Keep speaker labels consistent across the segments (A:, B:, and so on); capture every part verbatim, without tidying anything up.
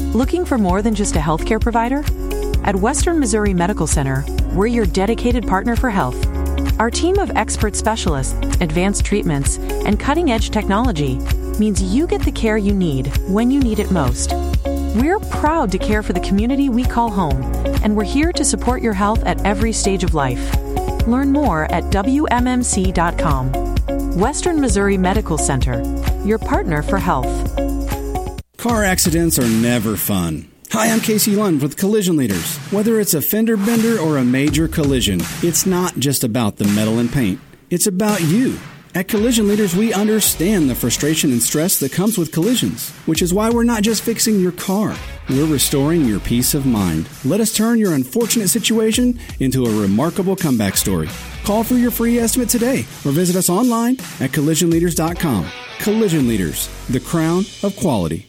A: Looking for more than just a healthcare provider? At Western Missouri Medical Center, we're your dedicated partner for health. Our team of expert specialists, advanced treatments, and cutting-edge technology means you get the care you need when you need it most. We're proud to care for the community we call home, and we're here to support your health at every stage of life. Learn more at W M M C dot com. Western Missouri Medical Center, your partner for health.
B: Car accidents are never fun. Hi, I'm Casey Lund with Collision Leaders. Whether it's a fender bender or a major collision, it's not just about the metal and paint. It's about you. At Collision Leaders, we understand the frustration and stress that comes with collisions, which is why we're not just fixing your car. We're restoring your peace of mind. Let us turn your unfortunate situation into a remarkable comeback story. Call for your free estimate today or visit us online at collision leaders dot com. Collision Leaders, the crown of quality.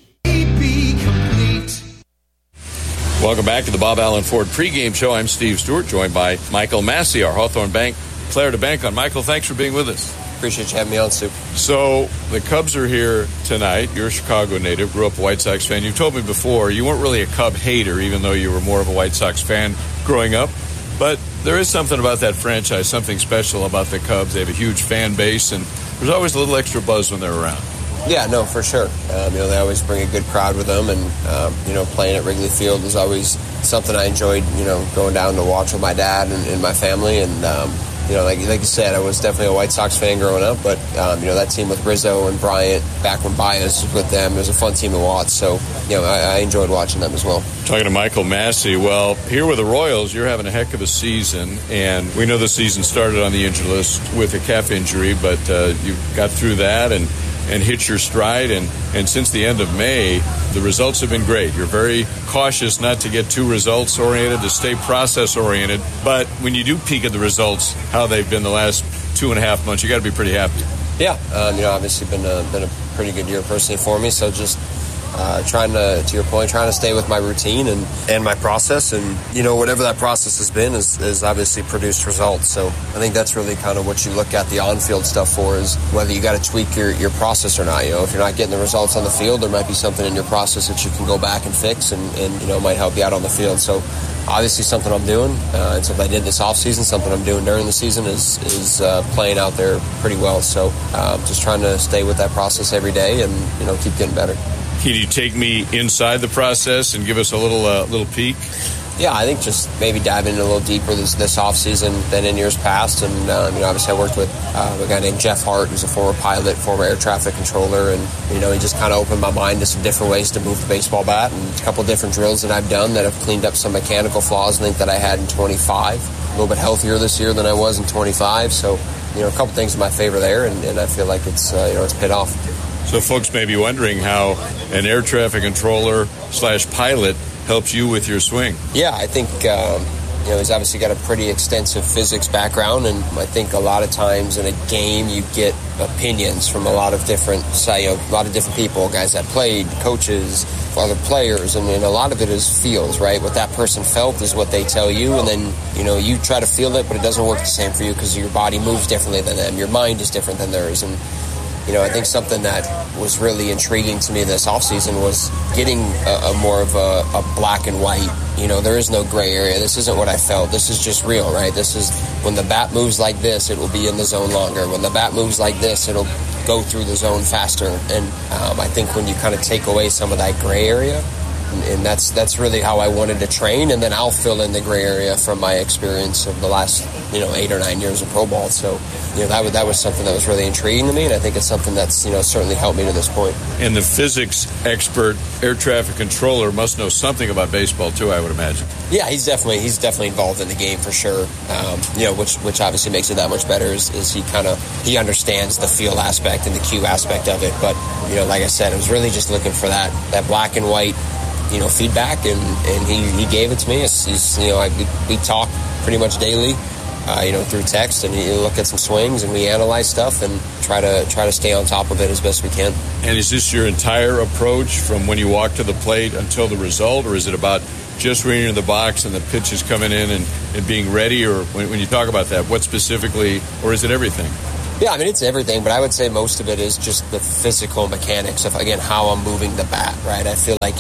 C: Welcome back to the Bob Allen Ford pregame show. I'm Steve Stewart, joined by Michael Massey, our Hawthorne Bank player to bank on. Michael, thanks for being with us.
D: Appreciate you having me on, Stu.
C: So, the Cubs are here tonight. You're a Chicago native, grew up a White Sox fan. You told me before you weren't really a Cub hater, even though you were more of a White Sox fan growing up. But there is something about that franchise, something special about the Cubs. They have a huge fan base, and there's always a little extra buzz when they're around.
D: Yeah, no, for sure. Um, you know, they always bring a good crowd with them, and um, you know, playing at Wrigley Field was always something I enjoyed. You know, going down to watch with my dad and, and my family, and um, you know, like like you said, I was definitely a White Sox fan growing up. But um, you know, that team with Rizzo and Bryant, back when Baez was with them, it was a fun team to watch. So you know, I, I enjoyed watching them as well.
C: Talking to Michael Massey, well, here with the Royals, you're having a heck of a season, and we know the season started on the injury list with a calf injury, but uh, you got through that and. and hit your stride, and, and since the end of May, the results have been great. You're very cautious not to get too results-oriented, to stay process-oriented, but when you do peek at the results, how they've been the last two and a half months, you got to be pretty happy.
D: Yeah, um, you know, obviously been a, been a pretty good year personally for me, so just uh, trying to, to your point, trying to stay with my routine and, and my process, and, you know, whatever that process has been is, is obviously produced results. So I think that's really kind of what you look at the on-field stuff for, is whether you got to tweak your, your process or not. You know, if you're not getting the results on the field, there might be something in your process that you can go back and fix and, and you know, might help you out on the field. So obviously something I'm doing, uh, and something I did this offseason, something I'm doing during the season is, is uh, playing out there pretty well. So um, just trying to stay with that process every day and, you know, keep getting better.
C: Can you take me inside the process and give us a little uh, little peek?
D: Yeah, I think just maybe diving in a little deeper this, this offseason than in years past. And, um, you know, obviously I worked with uh, a guy named Jeff Hart, who's a former pilot, former air traffic controller. And, you know, he just kind of opened my mind to some different ways to move the baseball bat, and a couple different drills that I've done that have cleaned up some mechanical flaws, I think, that I had in twenty-five. A little bit healthier this year than I was in twenty-five. So, you know, a couple things in my favor there, and, and I feel like it's, uh, you know, it's paid off.
C: So folks may be wondering how an air traffic controller slash pilot helps you with your swing.
D: Yeah, I think, um, you know, he's obviously got a pretty extensive physics background, and I think a lot of times in a game you get opinions from a lot of different, you know, a lot of different people, guys that played, coaches, other players, and, and a lot of it is feels, right? What that person felt is what they tell you, and then, you know, you try to feel it, but it doesn't work the same for you because your body moves differently than them. Your mind is different than theirs, and you know, I think something that was really intriguing to me this offseason was getting a, a more of a, a black and white. You know, there is no gray area. This isn't what I felt. This is just real, right? This is when the bat moves like this, it will be in the zone longer. When the bat moves like this, it'll go through the zone faster. And um, I think when you kind of take away some of that gray area, and, and that's that's really how I wanted to train, and then I'll fill in the gray area from my experience of the last, you know, eight or nine years of pro ball. So, you know, that was, that was something that was really intriguing to me, and I think it's something that's, you know, certainly helped me to this point.
C: And the physics expert, air traffic controller, must know something about baseball too, I would imagine.
D: Yeah, he's definitely he's definitely involved in the game for sure. Um, you know, which which obviously makes it that much better. Is, is he kind of he understands the feel aspect and the cue aspect of it. But you know, like I said, I was really just looking for that that black and white, you know, feedback, and, and he, he gave it to me. It's, he's, you know, I, we, we talk pretty much daily, uh, you know, through text, and you look at some swings, and we analyze stuff and try to try to stay on top of it as best we can.
C: And is this your entire approach from when you walk to the plate until the result, or is it about just when you're in the box and the pitch is coming in and, and being ready, or when, when you talk about that, what specifically, or is it everything?
D: Yeah, I mean, it's everything, but I would say most of it is just the physical mechanics of, again, how I'm moving the bat, right? I feel like if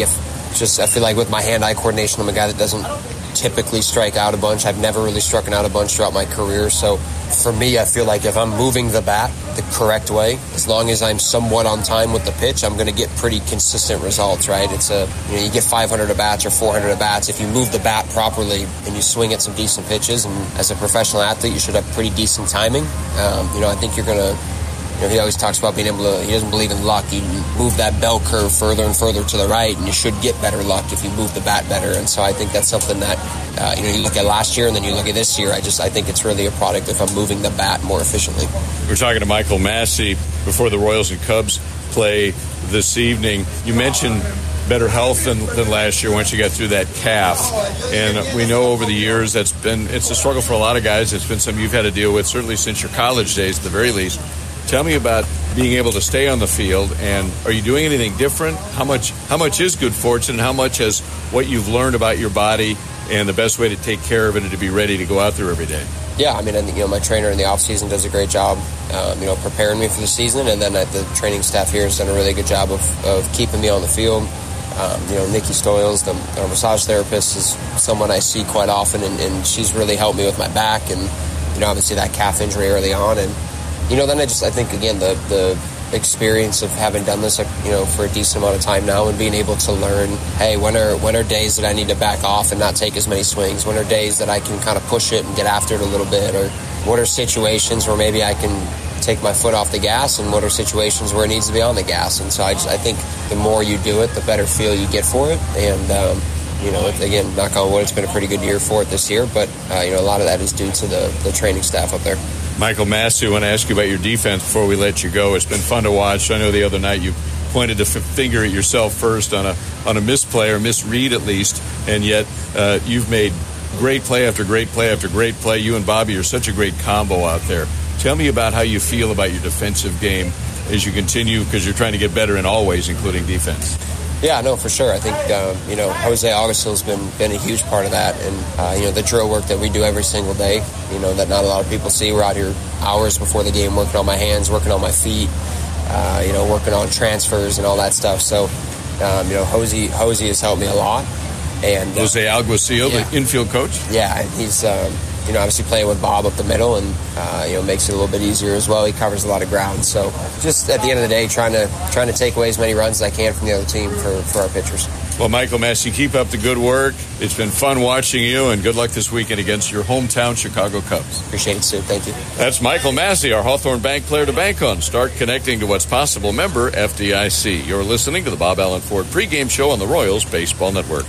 D: just I feel like with my hand-eye coordination, I'm a guy that doesn't typically strike out a bunch. I've never really struck out a bunch throughout my career. So for me, I feel like if I'm moving the bat the correct way, as long as I'm somewhat on time with the pitch, I'm going to get pretty consistent results, right? It's a, you know, you get five hundred at bats or four hundred at bats. If you move the bat properly and you swing at some decent pitches, and as a professional athlete, you should have pretty decent timing. Um, you know, I think you're going to, you know, he always talks about being able to, he doesn't believe in luck. You move that bell curve further and further to the right, and you should get better luck if you move the bat better. And so I think that's something that, uh, you know, you look at last year and then you look at this year. I just, I think it's really a product if I'm moving the bat more efficiently.
C: We're talking to Michael Massey before the Royals and Cubs play this evening. You mentioned better health than, than last year once you got through that calf. And we know over the years that's been, it's a struggle for a lot of guys. It's been something you've had to deal with, certainly since your college days at the very least. Tell me about being able to stay on the field, and are you doing anything different? How much how much is good fortune, and how much has what you've learned about your body and the best way to take care of it and to be ready to go out there every day?
D: Yeah, I mean, I think, you know, my trainer in the off season does a great job, um, you know, preparing me for the season, and then the training staff here has done a really good job of, of keeping me on the field. Um, you know, Nikki Stoyles, the, the massage therapist, is someone I see quite often, and, and she's really helped me with my back, and, you know, obviously that calf injury early on, and you know, then I just, I think, again, the, the experience of having done this, you know, for a decent amount of time now and being able to learn, hey, when are when are days that I need to back off and not take as many swings? When are days that I can kind of push it and get after it a little bit? Or what are situations where maybe I can take my foot off the gas, and what are situations where it needs to be on the gas? And so I just, I think the more you do it, the better feel you get for it. And, um, you know, again, knock on wood, it's been a pretty good year for it this year, but, uh, you know, a lot of that is due to the, the training staff up there.
C: Michael Massey, I want to ask you about your defense before we let you go. It's been fun to watch. I know the other night you pointed the f- finger at yourself first on a on a misplay or misread at least, and yet uh, you've made great play after great play after great play. You and Bobby are such a great combo out there. Tell me about how you feel about your defensive game as you continue, because you're trying to get better in all ways, including defense.
D: Yeah, no, for sure. I think, um, you know, Jose Augustil's been been a huge part of that. And, uh, you know, the drill work that we do every single day, you know, that not a lot of people see. We're out here hours before the game working on my hands, working on my feet, uh, you know, working on transfers and all that stuff. So, um, you know, Jose, Jose has helped me a lot. And uh,
C: Jose Alguacil, yeah. The infield coach?
D: Yeah, and he's, um, you know, obviously playing with Bob up the middle, and, uh, you know, makes it a little bit easier as well. He covers a lot of ground. So just at the end of the day, trying to trying to take away as many runs as I can from the other team for, for our pitchers.
C: Well, Michael Massey, keep up the good work. It's been fun watching you, and good luck this weekend against your hometown Chicago Cubs.
D: Appreciate it, Sue. Thank you.
C: That's Michael Massey, our Hawthorne Bank player to bank on. Start connecting to what's possible. Member F D I C. You're listening to the Bob Allen Ford pregame show on the Royals Baseball Network.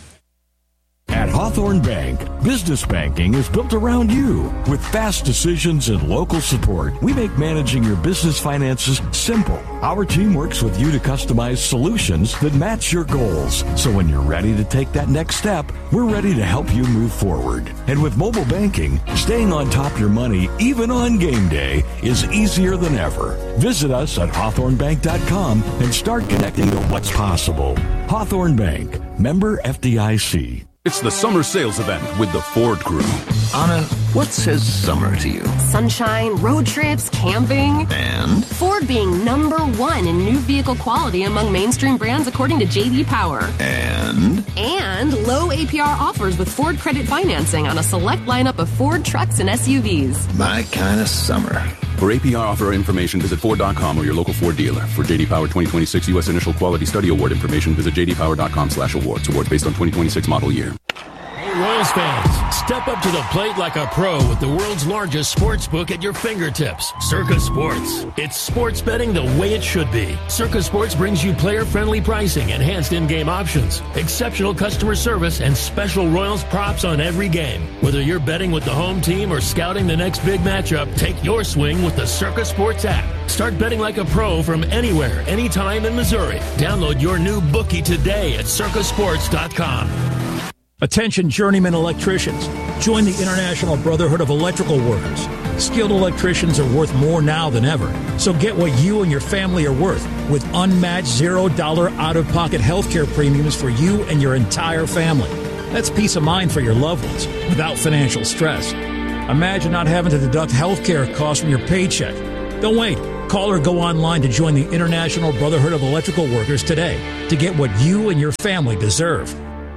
E: At Hawthorne Bank, business banking is built around you. With fast decisions and local support, we make managing your business finances simple. Our team works with you to customize solutions that match your goals. So when you're ready to take that next step, we're ready to help you move forward. And with mobile banking, staying on top of your money, even on game day, is easier than ever. Visit us at hawthorne bank dot com and start connecting to what's possible. Hawthorne Bank, member F D I C.
F: It's the summer sales event with the Ford Crew.
G: Anna, what says summer to you?
H: Sunshine, road trips, camping.
G: And?
H: Ford being number one in new vehicle quality among mainstream brands according to J D Power.
G: And?
H: And low A P R offers with Ford credit financing on a select lineup of Ford trucks and S U Vs.
G: My kind of summer.
F: For A P R offer information, visit Ford dot com or your local Ford dealer. For J D Power twenty twenty-six U S Initial Quality Study Award information, visit j d power dot com slash awards. Awards based on twenty twenty-six model year.
I: Hey, Royals fans, step up to the plate like a pro with the world's largest sports book at your fingertips, Circa Sports. It's sports betting the way it should be. Circa Sports brings you player-friendly pricing, enhanced in-game options, exceptional customer service, and special Royals props on every game. Whether you're betting with the home team or scouting the next big matchup, take your swing with the Circa Sports app. Start betting like a pro from anywhere, anytime in Missouri. Download your new bookie today at circa sports dot com.
J: Attention journeyman electricians. Join the International Brotherhood of Electrical Workers. Skilled electricians are worth more now than ever. So get what you and your family are worth with unmatched zero dollar out-of-pocket healthcare premiums for you and your entire family. That's peace of mind for your loved ones without financial stress. Imagine not having to deduct healthcare costs from your paycheck. Don't wait. Call or go online to join the International Brotherhood of Electrical Workers today to get what you and your family deserve.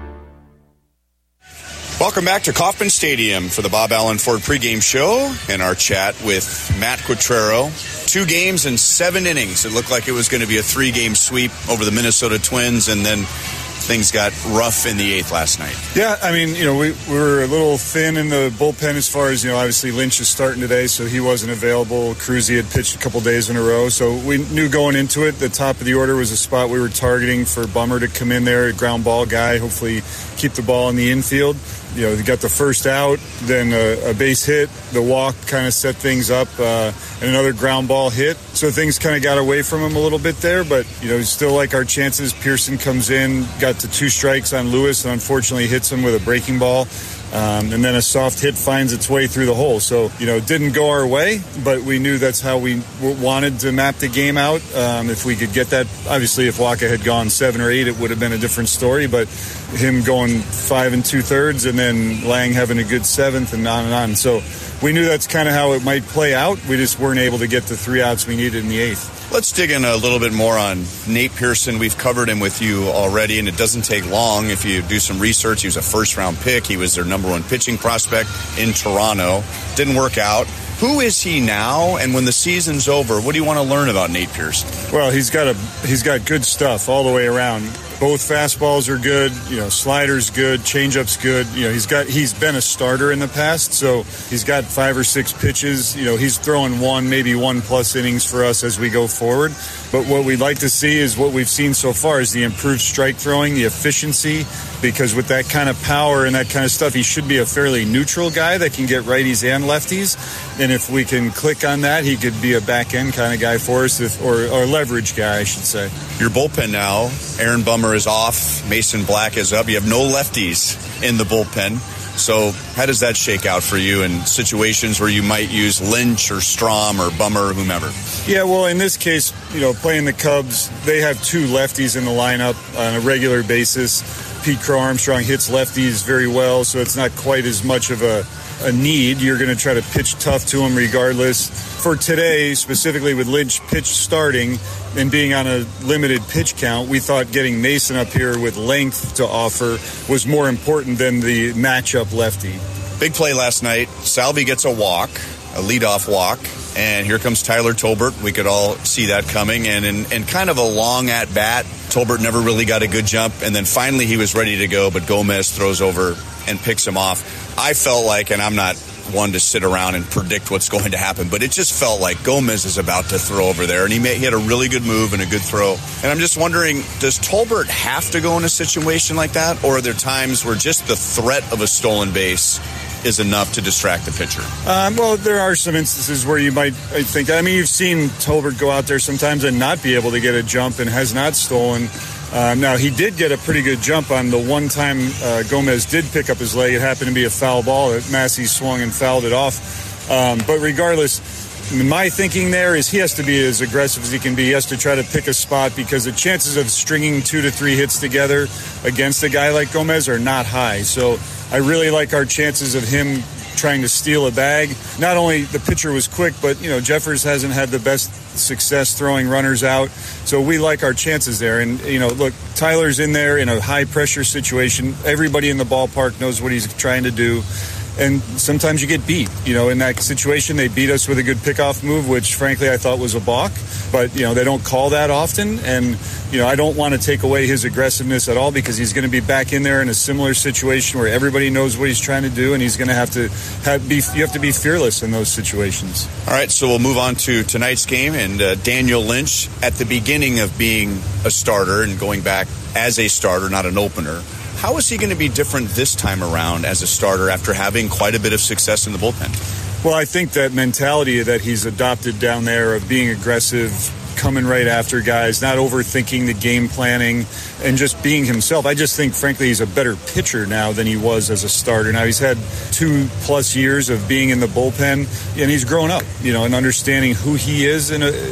K: Welcome back to Kauffman Stadium for the Bob Allen Ford pregame show and our chat with Matt Quatraro. Two games and seven innings. It looked like it was going to be a three-game sweep over the Minnesota Twins, and then things got rough in the eighth last night.
L: Yeah, I mean, you know, we, we were a little thin in the bullpen as far as, you know, obviously Lynch is starting today, so he wasn't available. Cruzy had pitched a couple days in a row, so we knew going into it, the top of the order was a spot we were targeting for Bummer to come in there, a ground ball guy, hopefully keep the ball in the infield. You know, they got the first out, then a, a base hit, the walk kind of set things up, uh, and another ground ball hit. So things kind of got away from him a little bit there, but, you know, still like our chances. Pearson comes in, got to two strikes on Lewis, and unfortunately hits him with a breaking ball. Um, and then a soft hit finds its way through the hole. So, you know, it didn't go our way, but we knew that's how we w- wanted to map the game out. Um, if we could get that, obviously if Waka had gone seven or eight, it would have been a different story, but him going five and two thirds and then Lang having a good seventh and on and on. So we knew that's kind of how it might play out. We just weren't able to get the three outs we needed in the eighth.
K: Let's dig in a little bit more on Nate Pearson. We've covered him with you already, and it doesn't take long if you do some research. He was a first-round pick. He was their number one pitching prospect in Toronto. Didn't work out. Who is he now? And when the season's over, what do you want to learn about Nate Pearson?
L: Well, he's got a he's got good stuff all the way around. Both fastballs are good, you know, sliders good, changeup's good. You know, he's got he's been a starter in the past, so he's got five or six pitches. You know, he's throwing one, maybe one plus innings for us as we go forward. But what we'd like to see is what we've seen so far is the improved strike throwing, the efficiency, because with that kind of power and that kind of stuff, he should be a fairly neutral guy that can get righties and lefties. And if we can click on that, he could be a back end kind of guy for us, if, or, or leverage guy, I should say.
K: Your bullpen now, Aaron Bummer is off, Mason Black is up. You have no lefties in the bullpen. So how does that shake out for you in situations where you might use Lynch or Strom or Bummer or whomever?
L: Yeah, well, in this case, you know, playing the Cubs, they have two lefties in the lineup on a regular basis. Pete Crow Armstrong hits lefties very well, so it's not quite as much of a, a need. You're going to try to pitch tough to him regardless. For today, specifically with Lynch pitch starting and being on a limited pitch count, we thought getting Mason up here with length to offer was more important than the matchup lefty.
K: Big play last night. Salvi gets a walk, a leadoff walk, and here comes Tyler Tolbert. We could all see that coming, and in, in kind of a long at-bat, Tolbert never really got a good jump, and then finally he was ready to go, but Gomez throws over and picks him off. I felt like, and I'm not one to sit around and predict what's going to happen, but it just felt like Gomez is about to throw over there, and he, made, he had a really good move and a good throw. And I'm just wondering, does Tolbert have to go in a situation like that, or are there times where just the threat of a stolen base is enough to distract the pitcher?
L: Um, well, there are some instances where you might I think, I mean, you've seen Tolbert go out there sometimes and not be able to get a jump and has not stolen. Um, now, he did get a pretty good jump on the one time uh, Gomez did pick up his leg. It happened to be a foul ball that Massey swung and fouled it off. Um, but regardless, my thinking there is he has to be as aggressive as he can be. He has to try to pick a spot because the chances of stringing two to three hits together against a guy like Gomez are not high. So I really like our chances of him trying to steal a bag. Not only the pitcher was quick, but, you know, Jeffers hasn't had the best success throwing runners out. So we like our chances there. And, you know, look, Tyler's in there in a high-pressure situation. Everybody in the ballpark knows what he's trying to do. And sometimes you get beat. You know, in that situation, they beat us with a good pickoff move, which, frankly, I thought was a balk. But, you know, they don't call that often. And, you know, I don't want to take away his aggressiveness at all because he's going to be back in there in a similar situation where everybody knows what he's trying to do, and he's going to have to have be, you have to be fearless in those situations.
K: All right, so we'll move on to tonight's game. And uh, Daniel Lynch, at the beginning of being a starter and going back as a starter, not an opener, how is he going to be different this time around as a starter after having quite a bit of success in the bullpen?
L: Well, I think that mentality that he's adopted down there of being aggressive, coming right after guys, not overthinking the game planning, and just being himself. I just think, frankly, he's a better pitcher now than he was as a starter. Now, he's had two plus years of being in the bullpen, and he's grown up, you know, and understanding who he is in a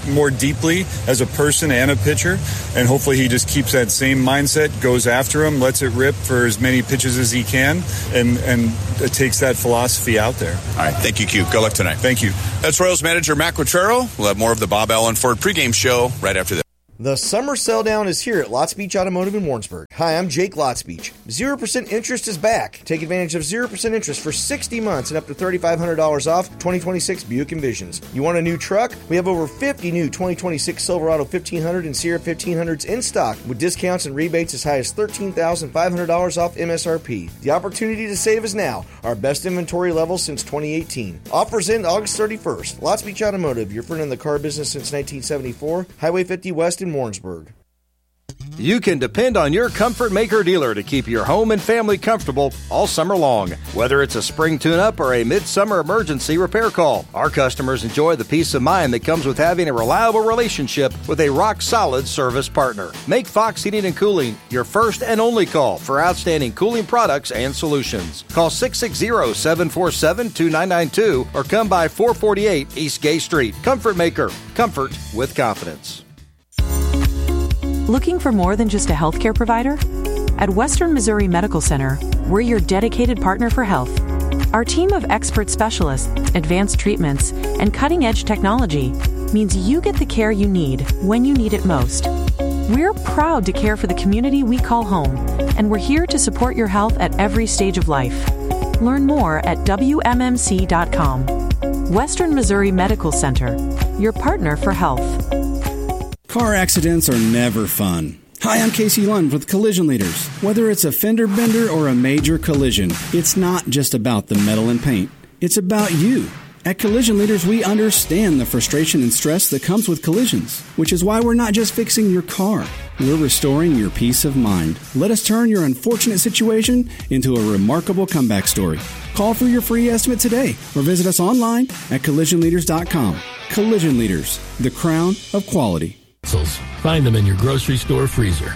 L: more deeply as a person and a pitcher, and hopefully he just keeps that same mindset, goes after him, lets it rip for as many pitches as he can, and, and takes that philosophy out there.
K: All right, thank you, Q. Good luck tonight.
L: Thank you.
K: That's Royals manager Matt Quatraro. We'll have more of the Bob Allen Ford pregame show right after this.
M: The summer sell down is here at Lots Beach Automotive in Warrensburg. Hi, I'm Jake Lots Beach. zero percent interest is back. Take advantage of zero percent interest for sixty months and up to three thousand five hundred dollars off twenty twenty-six Buick Envisions. You want a new truck? We have over fifty new twenty twenty-six Silverado fifteen hundred and Sierra fifteen hundreds in stock with discounts and rebates as high as thirteen thousand five hundred dollars off M S R P. The opportunity to save is now. Our best inventory level since twenty eighteen. Offers end August thirty-first. Lots Beach Automotive, your friend in the car business since nineteen seventy-four. Highway fifty West in Warrensburg.
N: You can depend on your Comfort Maker dealer to keep your home and family comfortable all summer long. Whether it's a spring tune-up or a midsummer emergency repair call, our customers enjoy the peace of mind that comes with having a reliable relationship with a rock-solid service partner. Make Fox Heating and Cooling your first and only call for outstanding cooling products and solutions. Call six six zero, seven four seven, two nine nine two or come by four forty-eight East Gay Street. Comfort Maker. Comfort with confidence.
A: Looking for more than just a healthcare provider? At Western Missouri Medical Center, we're your dedicated partner for health. Our team of expert specialists, advanced treatments, and cutting-edge technology means you get the care you need when you need it most. We're proud to care for the community we call home, and we're here to support your health at every stage of life. Learn more at W M M C dot com. Western Missouri Medical Center, your partner for health.
B: Car accidents are never fun. Hi, I'm Casey Lund with Collision Leaders. Whether it's a fender bender or a major collision, it's not just about the metal and paint. It's about you. At Collision Leaders, we understand the frustration and stress that comes with collisions, which is why we're not just fixing your car. We're restoring your peace of mind. Let us turn your unfortunate situation into a remarkable comeback story. Call for your free estimate today or visit us online at collision leaders dot com. Collision Leaders, the crown of quality.
I: Find them in your grocery store freezer.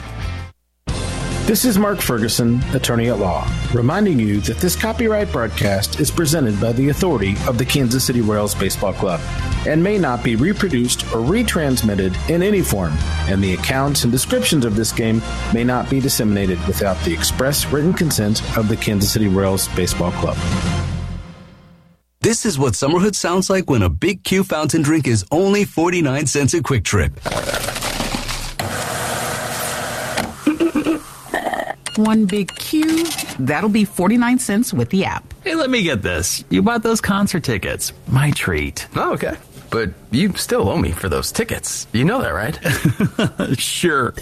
O: This is Mark Ferguson, attorney at law, reminding you that this copyright broadcast is presented by the authority of the Kansas City Royals Baseball Club and may not be reproduced or retransmitted in any form, and the accounts and descriptions of this game may not be disseminated without the express written consent of the Kansas City Royals Baseball Club.
P: This is what summerhood sounds like when a Big Q fountain drink is only forty-nine cents a Quick Trip.
Q: One Big Q, that'll be forty-nine cents with the app.
R: Hey, let me get this. You bought those concert tickets. My treat.
S: Oh, okay. But you still owe me for those tickets. You know that, right?
R: Sure.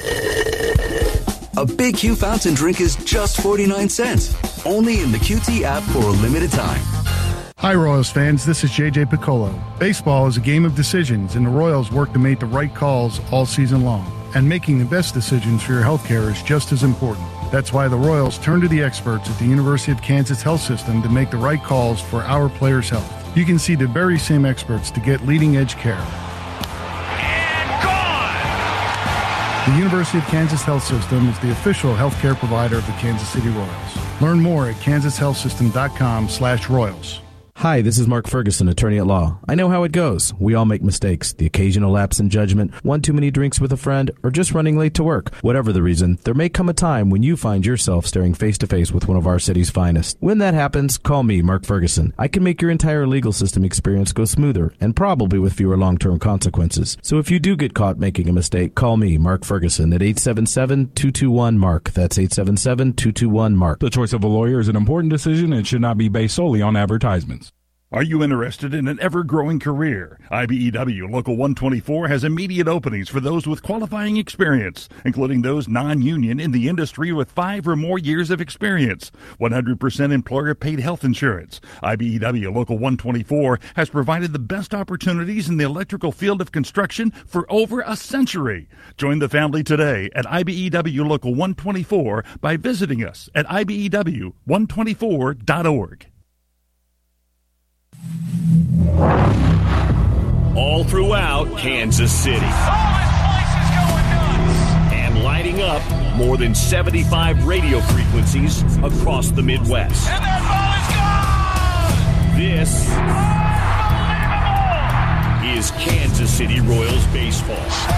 P: A Big Q fountain drink is just forty-nine cents. Only in the Q T app for a limited time.
T: Hi, Royals fans. This is J J Piccolo. Baseball is a game of decisions, and the Royals work to make the right calls all season long. And making the best decisions for your health care is just as important. That's why the Royals turn to the experts at the University of Kansas Health System to make the right calls for our players' health. You can see the very same experts to get leading-edge care. And gone! The University of Kansas Health System is the official healthcare provider of the Kansas City Royals. Learn more at kansas health system dot com slash royals.
U: Hi, this is Mark Ferguson, attorney at law. I know how it goes. We all make mistakes. The occasional lapse in judgment, one too many drinks with a friend, or just running late to work. Whatever the reason, there may come a time when you find yourself staring face to face with one of our city's finest. When that happens, call me, Mark Ferguson. I can make your entire legal system experience go smoother, and probably with fewer long-term consequences. So if you do get caught making a mistake, call me, Mark Ferguson, at eight seven seven, two two one, M A R K. That's eight seven seven, two two one, M A R K.
V: The choice of a lawyer is an important decision and should not be based solely on advertisements. Are you interested in an ever-growing career? I B E W Local one twenty-four has immediate openings for those with qualifying experience, including those non-union in the industry with five or more years of experience. one hundred percent employer-paid health insurance. I B E W Local one twenty-four has provided the best opportunities in the electrical field of construction for over a century. Join the family today at I B E W Local one twenty-four by visiting us at I B E W one twenty-four dot org.
W: All throughout Kansas City. Oh, this place is going nuts! And lighting up more than seventy-five radio frequencies across the Midwest. And that ball is gone! This is is Kansas City Royals baseball.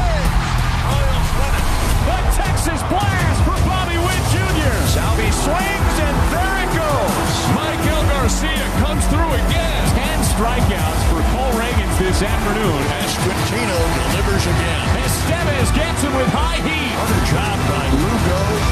C: The Texas blast for Bobby Witt Junior Salvi swings, and there it goes. Michael Garcia comes through again. Ten strikeouts for Cole Reagans this afternoon. Esquitino delivers again. Estevez gets him with high heat. Another job by Lugo.